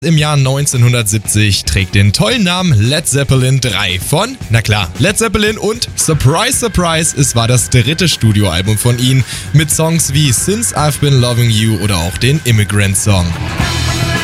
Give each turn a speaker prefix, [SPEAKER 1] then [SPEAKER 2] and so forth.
[SPEAKER 1] im Jahr 1970 trägt den tollen Namen Led Zeppelin 3 von, na klar, Led Zeppelin und Surprise, Surprise, es war das dritte Studioalbum von ihnen mit Songs wie Since I've Been Loving You oder auch den Immigrant Song.